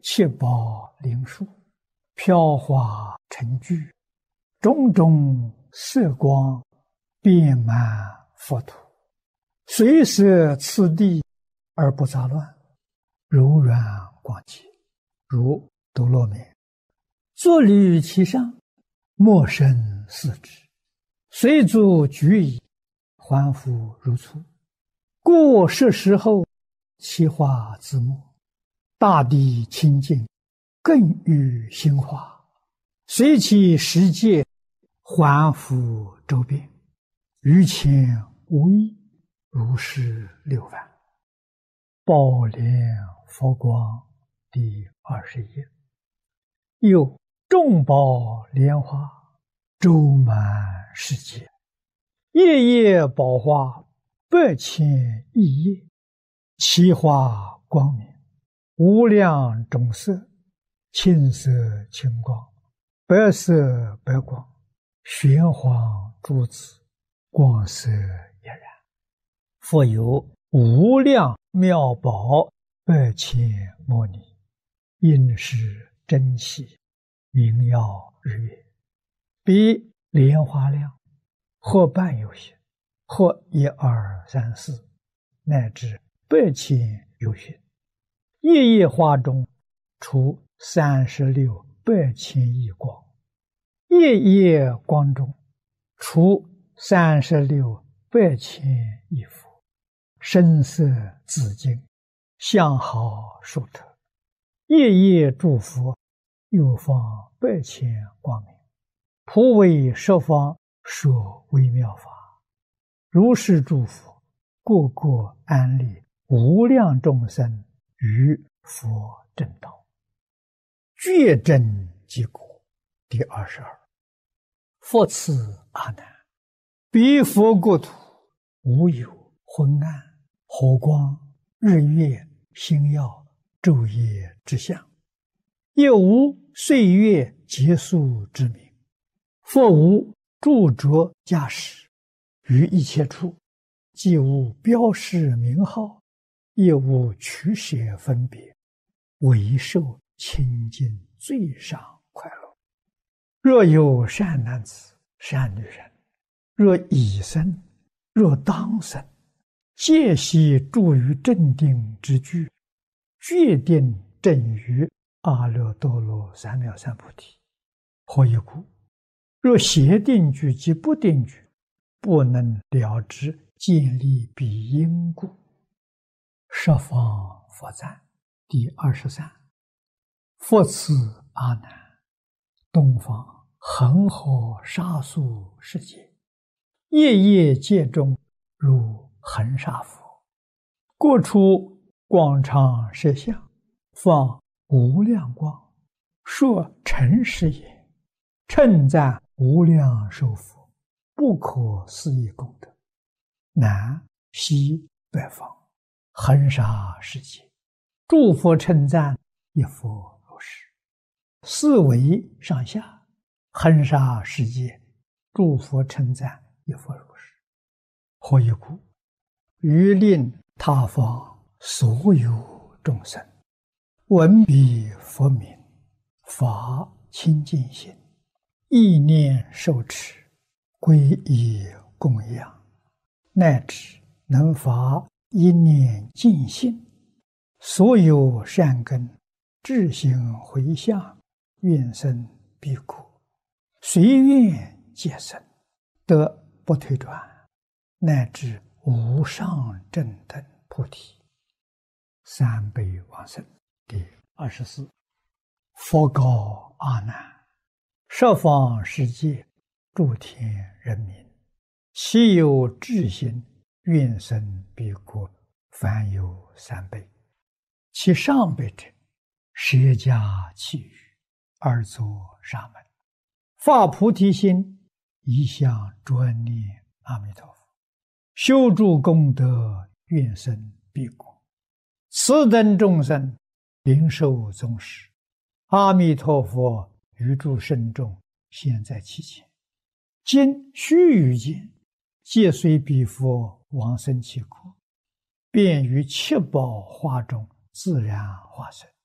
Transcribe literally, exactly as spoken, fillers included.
七宝灵树，飘花成聚，种种色光，遍满佛土。随舍次第而不杂乱，柔软广洁，如多罗棉。坐履其上，莫生四肢，随足举矣，还复如初。故是时候，其化自没，大地清净，更愈兴化，随其时节，还复周遍，于前无异，如是六番。宝莲佛光第二十页。又众宝莲花，周满世界，夜夜宝花，百千亿叶，其花光明，无量种色，青色青光，白色白光，玄黄珠子，光色俨然。复有无量妙宝百千摩尼，应是珍奇，明耀日月，比莲花量，或半有些，或一二三四，乃至百千有些。夜夜花中出三十六百千亿光，夜夜光中出三十六百千亿佛，声色紫金，相好殊特。夜夜诸佛，又放百千光明，普为十方说微妙法。如是诸佛，个个安立无量众生于佛正道，觉真即果。第二十二。复次阿难，彼佛国土，无有昏暗、火光、日月、星耀、昼夜之相，也无岁月结束之名，复无著着驾驶，于一切处，既无标示名号，也无取舍分别，唯受清净最上快乐。若有善男子、善女人，若已生，若当生，皆悉住于正定之具，决定正于阿耨多罗三藐三菩提。何以故？若邪定具及不定具，不能了知建立彼因故。十方佛赞第二十三。复次阿难，东方恒河沙数世界，夜夜界中如恒沙佛，各处广长舌相，放无量光，说诚实也，称赞无量寿佛，不可思议功德。南西北方恒沙世界，诸佛称赞一佛如是。四维上下恒沙世界，诸佛称赞一佛如是。何以故？于令他方所有众生闻彼佛名，发清净心，意念受持，皈依供养，乃至能发一念净心，所有善根智行回向，愿生彼国，随愿皆生，得不退转，乃至无上正等菩提。三辈往生第二十四。佛告阿难，十方世界诸天人民，其有智心，愿生彼国，凡有三辈。其上辈者，舍家弃语，而作沙门，发菩提心，一向专念阿弥陀佛，修诸功德，愿生彼国。此等众生，灵受宗师，阿弥陀佛于诸圣众现在其前，今须臾间，皆随彼佛往生其国，便于七宝花中自然化身，